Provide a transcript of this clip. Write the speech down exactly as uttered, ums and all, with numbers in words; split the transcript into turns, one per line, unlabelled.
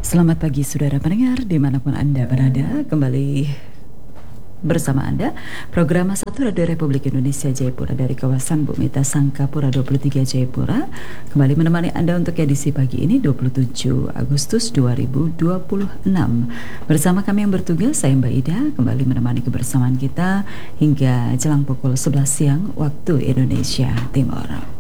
Selamat pagi saudara pendengar dimanapun Anda berada, kembali bersama Anda program satu Radio Republik Indonesia Jayapura dari kawasan Bumita Sangkapura dua puluh tiga Jayapura kembali menemani Anda untuk edisi pagi ini dua puluh tujuh Agustus dua ribu dua puluh enam. Bersama kami yang bertugas, saya Mbak Ida, kembali menemani kebersamaan kita hingga jelang pukul sebelas siang waktu Indonesia Timur.